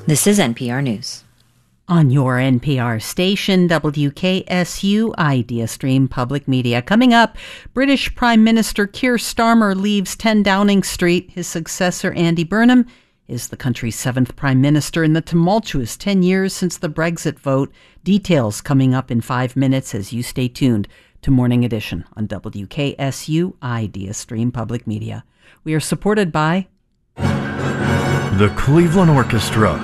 This is NPR News. On your NPR station, WKSU Idea Stream Public Media. Coming up, British Prime Minister Keir Starmer leaves 10 Downing Street. His successor, Andy Burnham, is the country's 7th Prime Minister in the tumultuous 10 years since the Brexit vote. Details coming up in 5 minutes as you stay tuned to Morning Edition on WKSU Idea Stream Public Media. We are supported by the Cleveland Orchestra,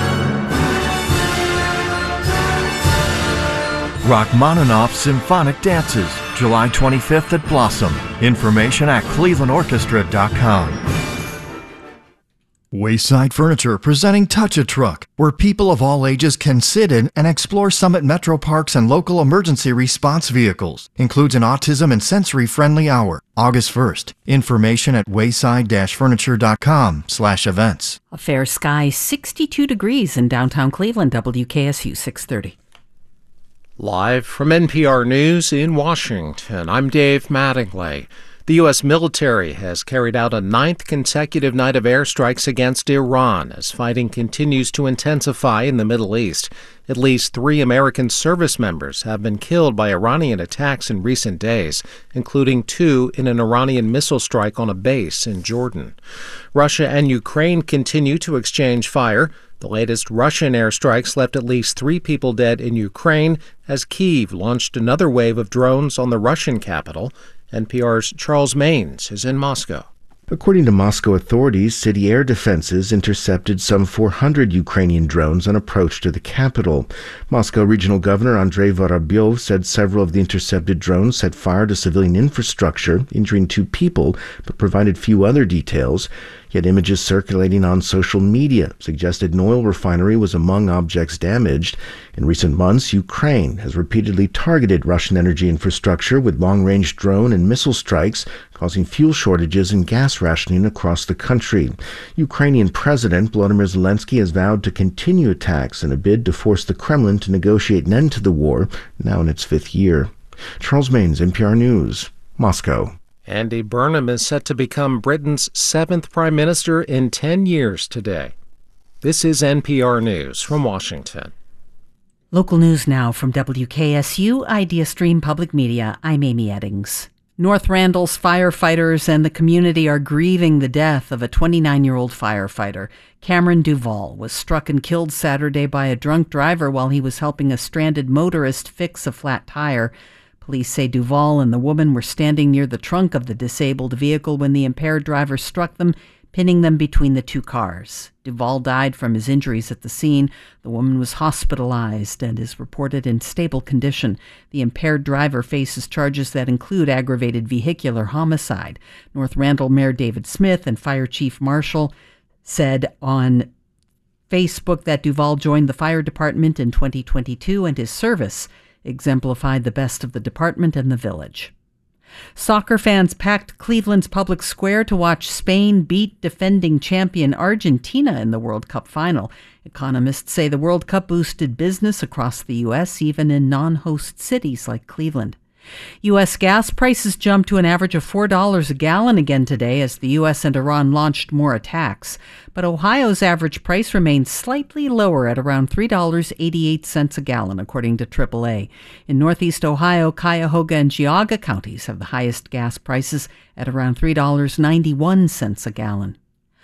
Rachmaninoff Symphonic Dances, July 25th at Blossom. Information at clevelandorchestra.com. Wayside Furniture presenting Touch a Truck, where people of all ages can sit in and explore Summit Metro Parks and local emergency response vehicles. Includes an autism and sensory-friendly hour, August 1st. Information at wayside-furniture.com/events. A fair sky, 62 degrees in downtown Cleveland, WKSU 630. Live from NPR News in Washington, I'm Dave Mattingly. The U.S. military has carried out a 9th consecutive night of airstrikes against Iran as fighting continues to intensify in the Middle East. At least 3 American service members have been killed by Iranian attacks in recent days, including 2 in an Iranian missile strike on a base in Jordan. Russia and Ukraine continue to exchange fire. The latest Russian airstrikes left at least 3 people dead in Ukraine as Kyiv launched another wave of drones on the Russian capital. NPR's Charles Maynes is in Moscow. According to Moscow authorities, city air defenses intercepted some 400 Ukrainian drones on approach to the capital. Moscow Regional Governor Andrei Vorobyov said several of the intercepted drones set fire to civilian infrastructure, injuring 2 people, but provided few other details. Yet images circulating on social media suggested an oil refinery was among objects damaged. In recent months, Ukraine has repeatedly targeted Russian energy infrastructure with long-range drone and missile strikes, causing fuel shortages and gas rationing across the country. Ukrainian President Volodymyr Zelensky has vowed to continue attacks in a bid to force the Kremlin to negotiate an end to the war, now in its 5th year. Charles Maynes, NPR News, Moscow. Andy Burnham is set to become Britain's 7th Prime Minister in 10 years today. This is NPR News from Washington. Local news now from WKSU Idea Stream Public Media. I'm Amy Eddings. North Randall's firefighters and the community are grieving the death of a 29-year-old firefighter. Cameron Duvall was struck and killed Saturday by a drunk driver while he was helping a stranded motorist fix a flat tire. Police say Duvall and the woman were standing near the trunk of the disabled vehicle when the impaired driver struck them, pinning them between the 2 cars. Duvall died from his injuries at the scene. The woman was hospitalized and is reported in stable condition. The impaired driver faces charges that include aggravated vehicular homicide. North Randall Mayor David Smith and Fire Chief Marshall said on Facebook that Duvall joined the fire department in 2022 and his service exemplified the best of the department and the village. Soccer fans packed Cleveland's public square to watch Spain beat defending champion Argentina in the World Cup final. Economists say the World Cup boosted business across the U.S., even in non-host cities like Cleveland. U.S. gas prices jumped to an average of $4 a gallon again today as the U.S. and Iran launched more attacks. But Ohio's average price remains slightly lower at around $3.88 a gallon, according to AAA. In northeast Ohio, Cuyahoga and Geauga counties have the highest gas prices at around $3.91 a gallon.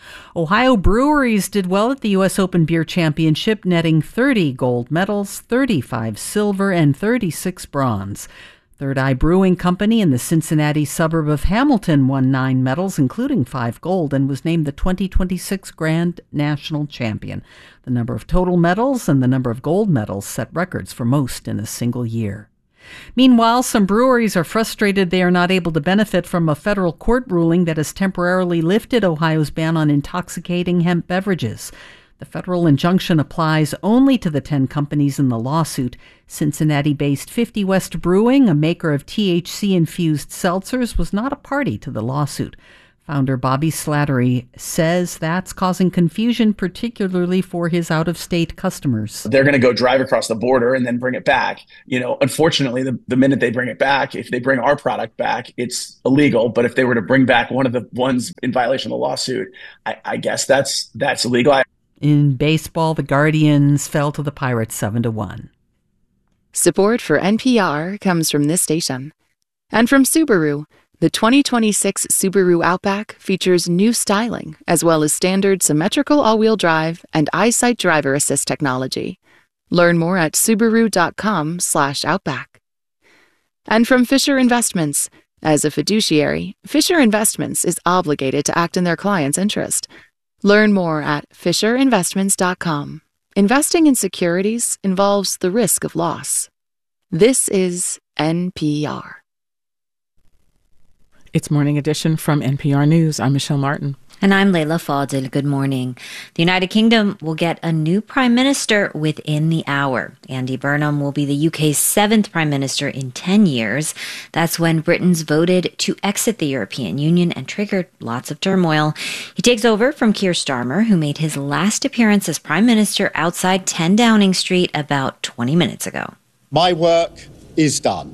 Ohio breweries did well at the U.S. Open Beer Championship, netting 30 gold medals, 35 silver, and 36 bronze. Third Eye Brewing Company in the Cincinnati suburb of Hamilton won 9 medals, including 5 gold, and was named the 2026 Grand National Champion. The number of total medals and the number of gold medals set records for most in a single year. Meanwhile, some breweries are frustrated they are not able to benefit from a federal court ruling that has temporarily lifted Ohio's ban on intoxicating hemp beverages. The federal injunction applies only to the 10 companies in the lawsuit. Cincinnati-based 50 West Brewing, a maker of THC-infused seltzers, was not a party to the lawsuit. Founder Bobby Slattery says that's causing confusion, particularly for his out-of-state customers. They're going to go drive across the border and then bring it back. Unfortunately, the minute they bring it back, if they bring our product back, it's illegal. But if they were to bring back one of the ones in violation of the lawsuit, I guess that's illegal. In baseball, the Guardians fell to the Pirates 7-1. Support for NPR comes from this station. And from Subaru, the 2026 Subaru Outback features new styling, as well as standard symmetrical all-wheel drive and EyeSight driver assist technology. Learn more at Subaru.com/Outback. And from Fisher Investments. As a fiduciary, Fisher Investments is obligated to act in their client's interest. Learn more at FisherInvestments.com. Investing in securities involves the risk of loss. This is NPR. It's Morning Edition from NPR News. I'm Michelle Martin. And I'm Layla Fadel. Good morning. The United Kingdom will get a new prime minister within the hour. Andy Burnham will be the UK's 7th prime minister in 10 years. That's when Britons voted to exit the European Union and triggered lots of turmoil. He takes over from Keir Starmer, who made his last appearance as prime minister outside 10 Downing Street about 20 minutes ago. My work is done.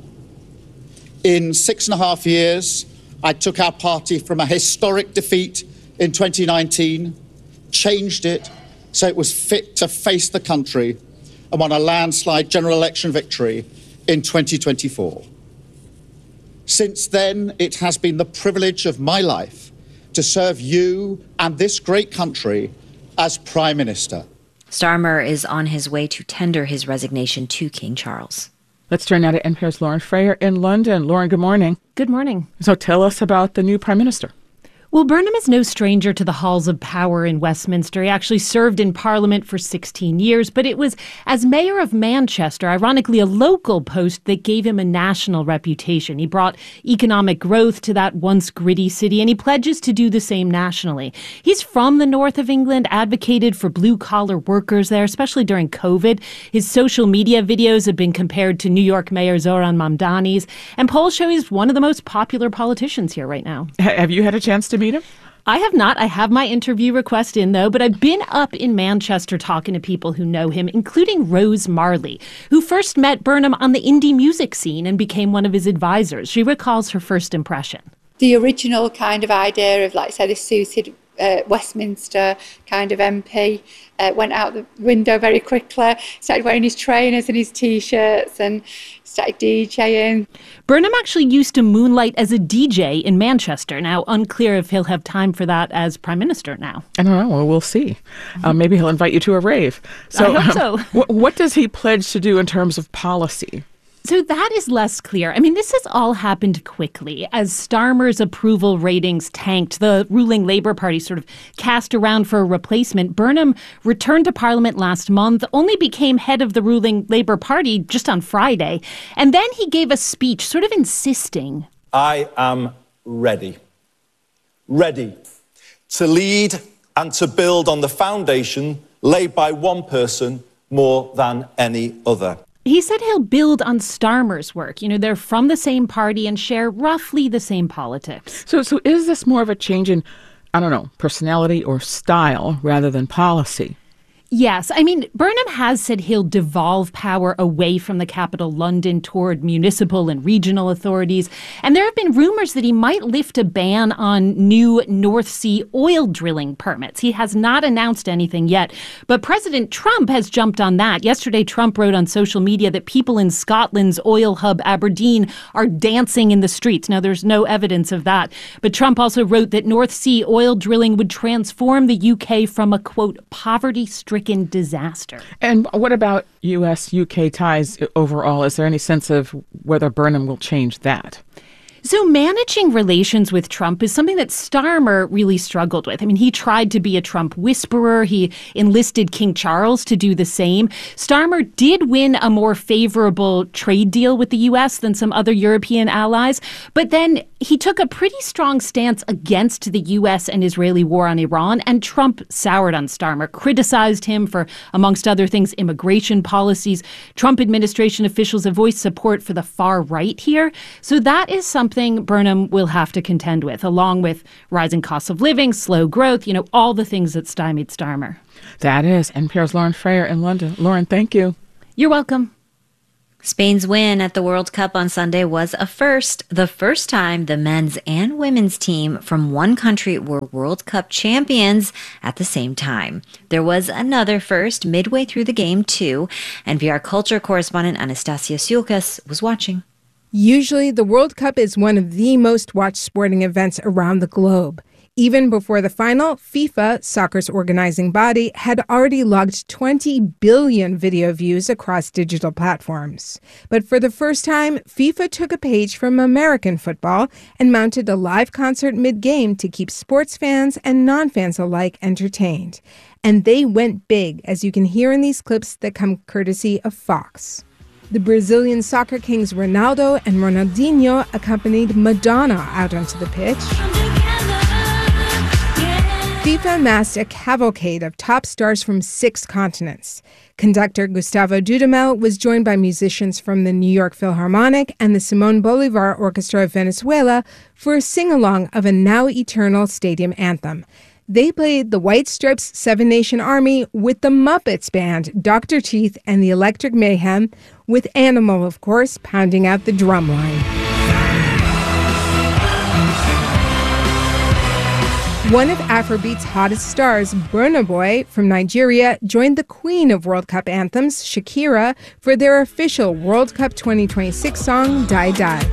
In 6.5 years, I took our party from a historic defeat in 2019, changed it so it was fit to face the country, and won a landslide general election victory in 2024. Since then, it has been the privilege of my life to serve you and this great country as Prime Minister. Starmer is on his way to tender his resignation to King Charles. Let's turn now to NPR's Lauren Frayer in London. Lauren, good morning. Good morning. So tell us about the new prime minister. Well, Burnham is no stranger to the halls of power in Westminster. He actually served in Parliament for 16 years, but it was as mayor of Manchester, ironically a local post, that gave him a national reputation. He brought economic growth to that once gritty city, and he pledges to do the same nationally. He's from the north of England, advocated for blue-collar workers there, especially during COVID. His social media videos have been compared to New York Mayor Zohran Mamdani's, and polls show he's one of the most popular politicians here right now. Have you had a chance to meet him? I have not. I have my interview request in, though, but I've been up in Manchester talking to people who know him, including Rose Marley, who first met Burnham on the indie music scene and became one of his advisors. She recalls her first impression. The original kind of idea of, like, say, the suited Westminster kind of MP went out the window very quickly. Started wearing his trainers and his T-shirts and started DJing. Burnham actually used to moonlight as a DJ in Manchester. Now, unclear if he'll have time for that as Prime Minister now. I don't know. Well, we'll see. Maybe he'll invite you to a rave. I hope so. What does he pledge to do in terms of policy? So that is less clear. I mean, this has all happened quickly. As Starmer's approval ratings tanked, the ruling Labour Party sort of cast around for a replacement. Burnham returned to Parliament last month, only became head of the ruling Labour Party just on Friday. And then he gave a speech sort of insisting, I am ready to lead and to build on the foundation laid by one person more than any other. He said he'll build on Starmer's work. You know, they're from the same party and share roughly the same politics. So is this more of a change in, I don't know, personality or style rather than policy? Yes. I mean, Burnham has said he'll devolve power away from the capital, London, toward municipal and regional authorities. And there have been rumors that he might lift a ban on new North Sea oil drilling permits. He has not announced anything yet. But President Trump has jumped on that. Yesterday, Trump wrote on social media that people in Scotland's oil hub, Aberdeen, are dancing in the streets. Now, there's no evidence of that. But Trump also wrote that North Sea oil drilling would transform the UK from a, quote, poverty-stricken disaster. And what about U.S.-UK ties overall? Is there any sense of whether Burnham will change that? So managing relations with Trump is something that Starmer really struggled with. I mean, he tried to be a Trump whisperer. He enlisted King Charles to do the same. Starmer did win a more favorable trade deal with the U.S. than some other European allies. But then he took a pretty strong stance against the U.S. and Israeli war on Iran. And Trump soured on Starmer, criticized him for, amongst other things, immigration policies. Trump administration officials have voiced support for the far right here. So that is something Burnham will have to contend with, along with rising costs of living, slow growth, all the things that stymied Starmer. That is NPR's Lauren Frayer in London. Lauren, thank you. You're welcome. Spain's win at the World Cup on Sunday was a first. The first time the men's and women's team from one country were World Cup champions at the same time. There was another first midway through the game, too. NPR culture correspondent Anastasia Tsiolkas was watching. Usually, the World Cup is one of the most watched sporting events around the globe. Even before the final, FIFA, soccer's organizing body, had already logged 20 billion video views across digital platforms. But for the first time, FIFA took a page from American football and mounted a live concert mid-game to keep sports fans and non-fans alike entertained. And they went big, as you can hear in these clips that come courtesy of Fox. The Brazilian soccer kings Ronaldo and Ronaldinho accompanied Madonna out onto the pitch. FIFA amassed a cavalcade of top stars from 6 continents. Conductor Gustavo Dudamel was joined by musicians from the New York Philharmonic and the Simón Bolívar Orchestra of Venezuela for a sing-along of a now eternal stadium anthem. They played the White Stripes' Seven Nation Army with the Muppets Band, Dr. Teeth, and the Electric Mayhem, with Animal, of course, pounding out the drum line. One of Afrobeat's hottest stars, Burna Boy from Nigeria, joined the queen of World Cup anthems, Shakira, for their official World Cup 2026 song, Die Die.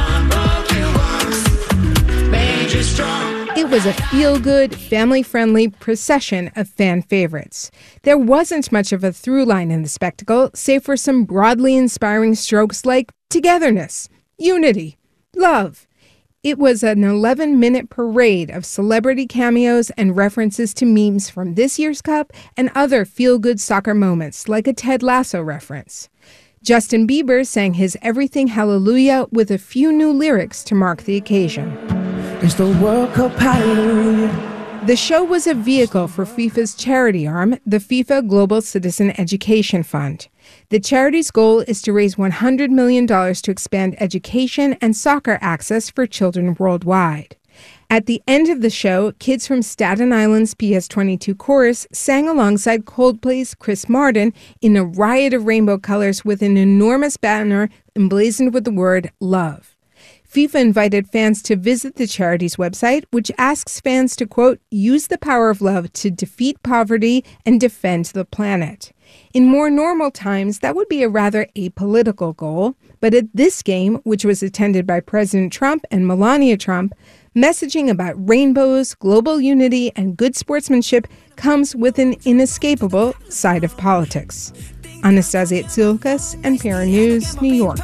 It was a feel-good, family-friendly procession of fan favorites. There wasn't much of a through line in the spectacle, save for some broadly inspiring strokes like togetherness, unity, love. It was an 11-minute parade of celebrity cameos and references to memes from this year's Cup and other feel-good soccer moments, like a Ted Lasso reference. Justin Bieber sang his Everything Hallelujah with a few new lyrics to mark the occasion. It's the World Cup Hallelujah. The show was a vehicle for FIFA's charity arm, the FIFA Global Citizen Education Fund. The charity's goal is to raise $100 million to expand education and soccer access for children worldwide. At the end of the show, kids from Staten Island's PS22 chorus sang alongside Coldplay's Chris Martin in a riot of rainbow colors with an enormous banner emblazoned with the word love. FIFA invited fans to visit the charity's website, which asks fans to, quote, use the power of love to defeat poverty and defend the planet. In more normal times, that would be a rather apolitical goal. But at this game, which was attended by President Trump and Melania Trump, messaging about rainbows, global unity, and good sportsmanship comes with an inescapable side of politics. Anastasia Tsiolkas, NPR News, New York.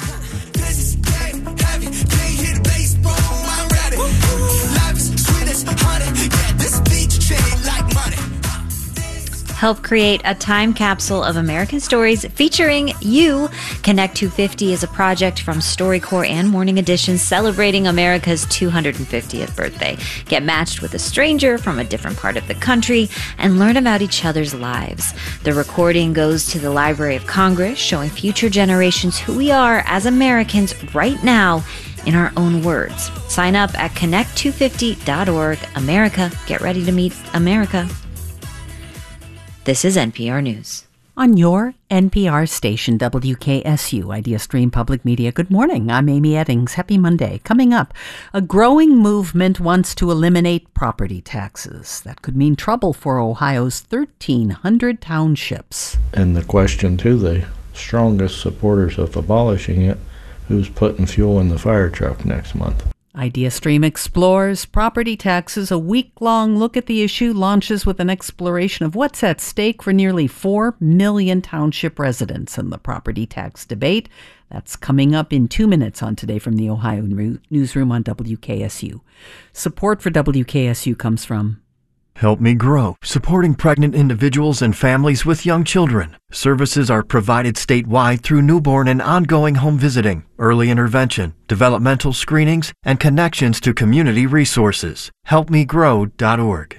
Help create a time capsule of American stories featuring you. Connect 250 is a project from StoryCorps and Morning Edition celebrating America's 250th birthday. Get matched with a stranger from a different part of the country and learn about each other's lives. The recording goes to the Library of Congress, showing future generations who we are as Americans right now in our own words. Sign up at connect250.org. America, get ready to meet America. This is NPR News. On your NPR station, WKSU, Idea Stream Public Media. Good morning. I'm Amy Eddings. Happy Monday. Coming up, a growing movement wants to eliminate property taxes. That could mean trouble for Ohio's 1,300 townships. And the question to the strongest supporters of abolishing it, who's putting fuel in the fire truck next month? Idea Stream explores property taxes. A week-long look at the issue launches with an exploration of what's at stake for nearly 4 million township residents in the property tax debate. That's coming up in 2 minutes on Today from the Ohio Newsroom on WKSU. Support for WKSU comes from Help Me Grow, supporting pregnant individuals and families with young children. Services are provided statewide through newborn and ongoing home visiting, early intervention, developmental screenings, and connections to community resources. HelpMeGrow.org.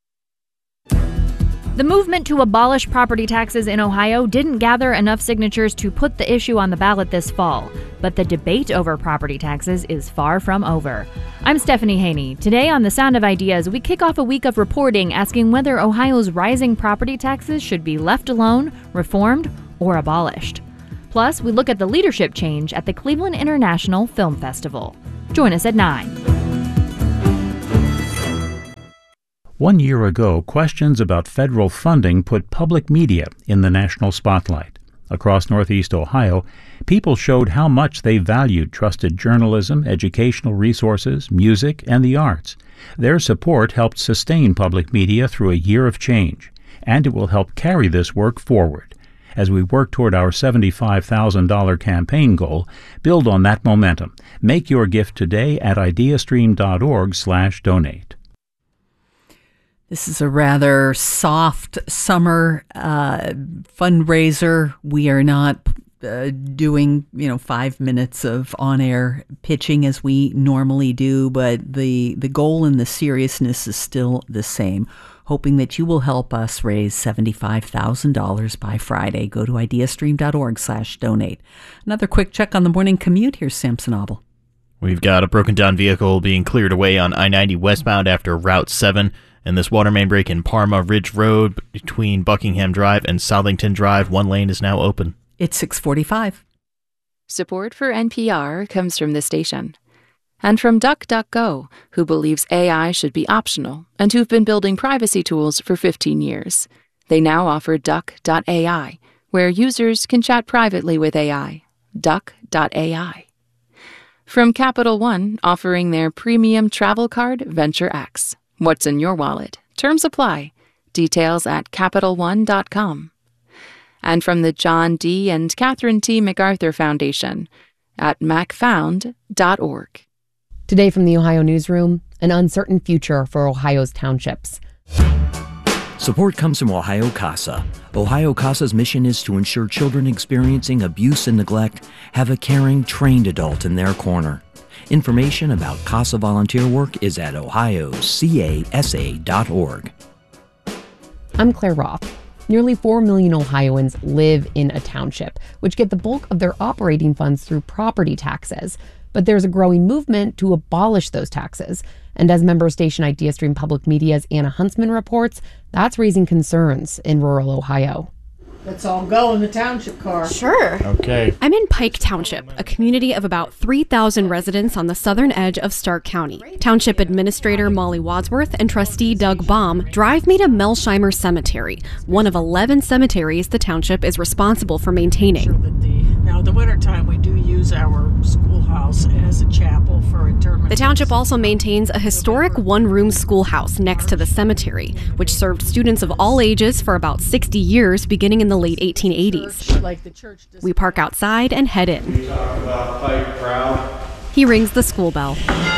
The movement to abolish property taxes in Ohio didn't gather enough signatures to put the issue on the ballot this fall. But the debate over property taxes is far from over. I'm Stephanie Haney. Today on The Sound of Ideas, we kick off a week of reporting asking whether Ohio's rising property taxes should be left alone, reformed, or abolished. Plus, we look at the leadership change at the Cleveland International Film Festival. Join us at 9. 1 year ago, questions about federal funding put public media in the national spotlight. Across Northeast Ohio, people showed how much they valued trusted journalism, educational resources, music, and the arts. Their support helped sustain public media through a year of change, and it will help carry this work forward. As we work toward our $75,000 campaign goal, build on that momentum. Make your gift today at ideastream.org/donate. This is a rather soft summer fundraiser. We are not doing 5 minutes of on-air pitching as we normally do, but the goal and the seriousness is still the same. Hoping that you will help us raise $75,000 by Friday. Go to ideastream.org/donate. Another quick check on the morning commute. Here's Samson Abel. We've got a broken down vehicle being cleared away on I-90 westbound after Route 7. And this water main break in Parma Ridge Road between Buckingham Drive and Southington Drive, one lane is now open. It's 6:45. Support for NPR comes from the station. And from DuckDuckGo, who believes AI should be optional and who've been building privacy tools for 15 years. They now offer Duck.ai, where users can chat privately with AI. Duck.ai. From Capital One, offering their premium travel card, Venture X. What's in your wallet? Terms apply. Details at CapitalOne.com. And from the John D. and Catherine T. MacArthur Foundation at macfound.org. Today from the Ohio Newsroom, an uncertain future for Ohio's townships. Support comes from Ohio CASA. Ohio CASA's mission is to ensure children experiencing abuse and neglect have a caring, trained adult in their corner. Information about CASA volunteer work is at ohiocasa.org. I'm Claire Roth. Nearly 4 million Ohioans live in a township, which get the bulk of their operating funds through property taxes. But there's a growing movement to abolish those taxes. And as member station IdeaStream Public Media's Anna Huntsman reports, that's raising concerns in rural Ohio. Let's all go in the township car. Sure. Okay. I'm in Pike Township, a community of about 3,000 residents on the southern edge of Stark County. Township Administrator Molly Wadsworth and Trustee Doug Baum drive me to Melsheimer Cemetery, one of 11 cemeteries the township is responsible for maintaining. Now, in the wintertime, we do use our schoolhouse as a chapel for interment. The township also maintains a historic one-room schoolhouse next to the cemetery, which served students of all ages for about 60 years, beginning in the late 1880s. We park outside and head in. We talk about Pike Proud. He rings the school bell.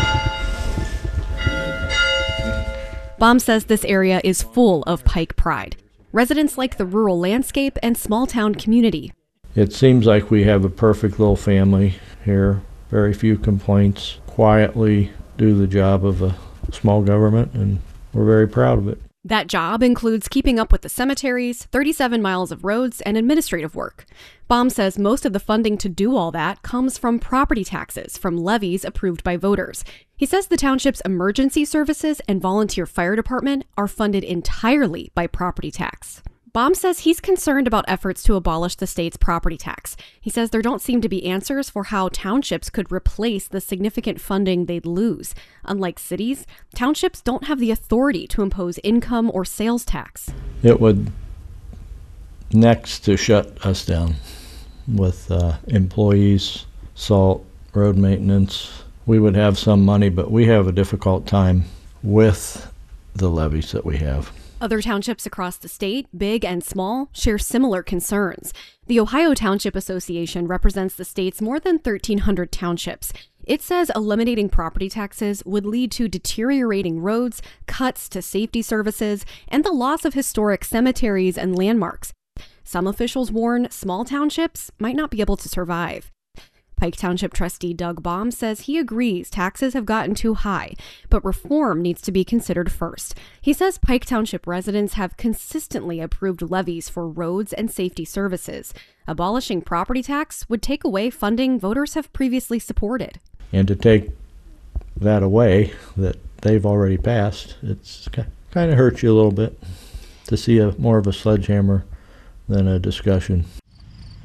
Baum says this area is full of Pike pride. Residents like the rural landscape and small-town community. It seems like we have a perfect little family here. Very few complaints. Quietly do the job of a small government, and we're very proud of it. That job includes keeping up with the cemeteries, 37 miles of roads, and administrative work. Baum says most of the funding to do all that comes from property taxes from levies approved by voters. He says the township's emergency services and volunteer fire department are funded entirely by property tax. Baum says he's concerned about efforts to abolish the state's property tax. He says there don't seem to be answers for how townships could replace the significant funding they'd lose. Unlike cities, townships don't have the authority to impose income or sales tax. It would next to shut us down with employees, salt, road maintenance. We would have some money, but we have a difficult time with the levies that we have. Other townships across the state, big and small, share similar concerns. The Ohio Township Association represents the state's more than 1,300 townships. It says eliminating property taxes would lead to deteriorating roads, cuts to safety services, and the loss of historic cemeteries and landmarks. Some officials warn small townships might not be able to survive. Pike Township trustee Doug Baum says he agrees taxes have gotten too high, but reform needs to be considered first. He says Pike Township residents have consistently approved levies for roads and safety services. Abolishing property tax would take away funding voters have previously supported. And to take that away that they've already passed, it's kind of hurts you a little bit to see more of a sledgehammer than a discussion.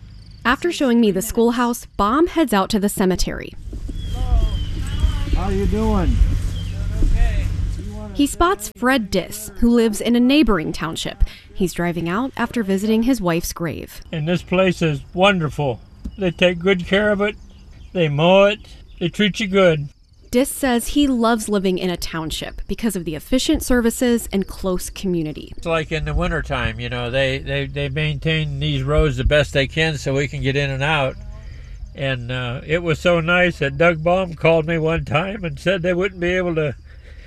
After showing me the schoolhouse, Baum heads out to the cemetery. How you doing? He spots Fred Diss, who lives in a neighboring township. He's driving out after visiting his wife's grave. And this place is wonderful. They take good care of it. They mow it. They treat you good. Diss says he loves living in a township because of the efficient services and close community. It's like in the wintertime, they maintain these roads the best they can so we can get in and out. And it was so nice that Doug Baum called me one time and said they wouldn't be able to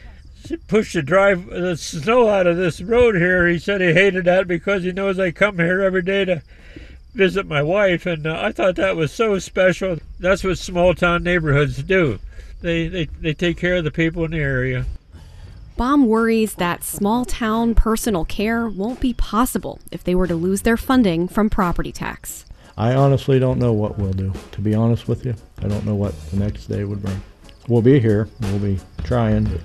push the snow out of this road here. He said he hated that because he knows I come here every day to visit my wife, and I thought that was so special. That's what small town neighborhoods do. They take care of the people in the area. Baum worries that small town personal care won't be possible if they were to lose their funding from property tax. I honestly don't know what we'll do, to be honest with you. I don't know what the next day would bring. We'll be here. We'll be trying, but...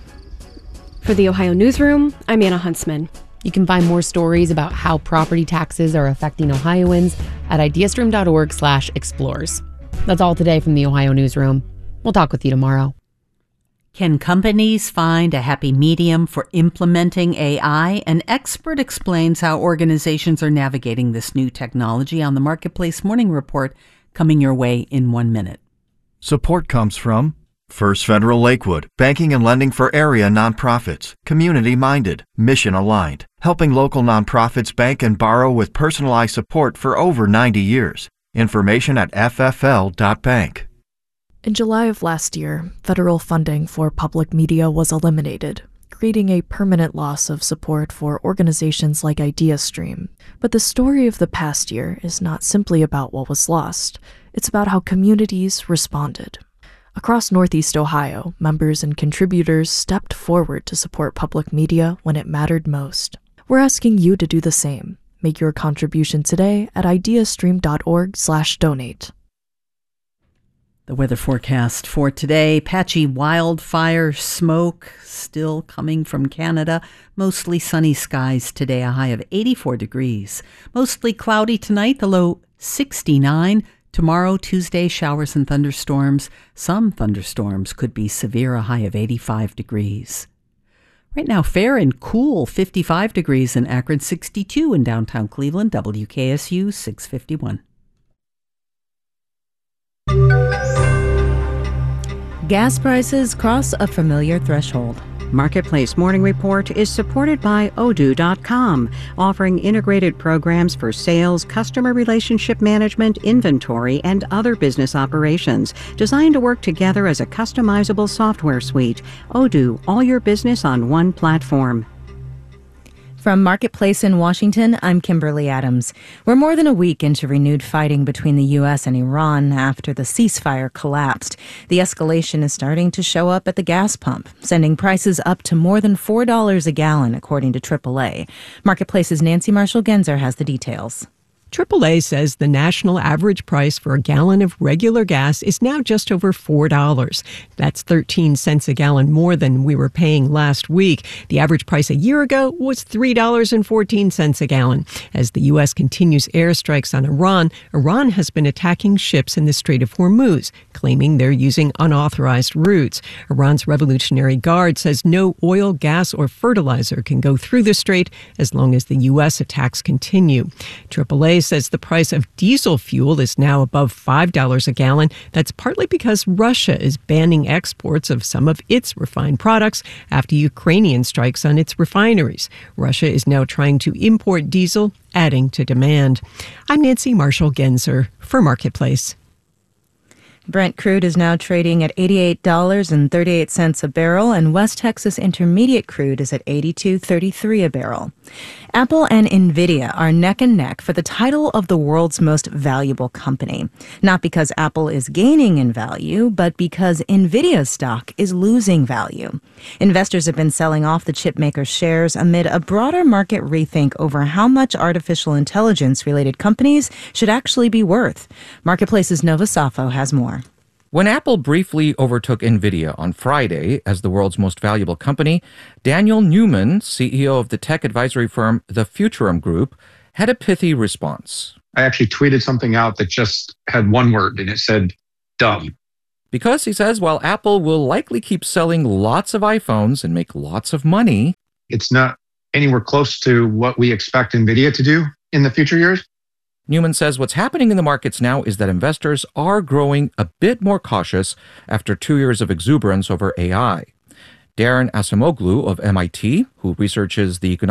For the Ohio Newsroom, I'm Anna Huntsman. You can find more stories about how property taxes are affecting Ohioans at ideastream.org/explores. That's all today from the Ohio Newsroom. We'll talk with you tomorrow. Can companies find a happy medium for implementing AI? An expert explains how organizations are navigating this new technology on the Marketplace Morning Report, coming your way in 1 minute. Support comes from First Federal Lakewood, banking and lending for area nonprofits, community-minded, mission-aligned, helping local nonprofits bank and borrow with personalized support for over 90 years. Information at ffl.bank. In July of last year, federal funding for public media was eliminated, creating a permanent loss of support for organizations like IdeaStream. But the story of the past year is not simply about what was lost. It's about how communities responded. Across Northeast Ohio, members and contributors stepped forward to support public media when it mattered most. We're asking you to do the same. Make your contribution today at ideastream.org/donate. The weather forecast for today: patchy wildfire smoke still coming from Canada. Mostly sunny skies today, a high of 84 degrees. Mostly cloudy tonight, the low 69. Tomorrow, Tuesday, showers and thunderstorms. Some thunderstorms could be severe, a high of 85 degrees. Right now, fair and cool, 55 degrees in Akron, 62 in downtown Cleveland, WKSU 651. Gas prices cross a familiar threshold. Marketplace Morning Report is supported by Odoo.com, offering integrated programs for sales, customer relationship management, inventory, and other business operations, designed to work together as a customizable software suite. Odoo, all your business on one platform. From Marketplace in Washington, I'm Kimberly Adams. We're more than a week into renewed fighting between the U.S. and Iran after the ceasefire collapsed. The escalation is starting to show up at the gas pump, sending prices up to more than $4 a gallon, according to AAA. Marketplace's Nancy Marshall-Genzer has the details. AAA says the national average price for a gallon of regular gas is now just over $4. That's 13 cents a gallon more than we were paying last week. The average price a year ago was $3.14 a gallon. As the U.S. continues airstrikes on Iran, Iran has been attacking ships in the Strait of Hormuz, claiming they're using unauthorized routes. Iran's Revolutionary Guard says no oil, gas, or fertilizer can go through the strait as long as the U.S. attacks continue. AAA says the price of diesel fuel is now above $5 a gallon. That's partly because Russia is banning exports of some of its refined products after Ukrainian strikes on its refineries. Russia is now trying to import diesel, adding to demand. I'm Nancy Marshall-Genzer for Marketplace. Brent crude is now trading at $88.38 a barrel, and West Texas Intermediate crude is at $82.33 a barrel. Apple and Nvidia are neck and neck for the title of the world's most valuable company. Not because Apple is gaining in value, but because Nvidia's stock is losing value. Investors have been selling off the chipmaker's shares amid a broader market rethink over how much artificial intelligence-related companies should actually be worth. Marketplace's Nova Safo has more. When Apple briefly overtook Nvidia on Friday as the world's most valuable company, Daniel Newman, CEO of the tech advisory firm The Futurum Group, had a pithy response. I actually tweeted something out that just had one word, and it said, dumb. Because, he says, while Apple will likely keep selling lots of iPhones and make lots of money, it's not anywhere close to what we expect NVIDIA to do in the future years. Newman says what's happening in the markets now is that investors are growing a bit more cautious after 2 years of exuberance over AI. Darren Acemoglu of MIT, who researches the economic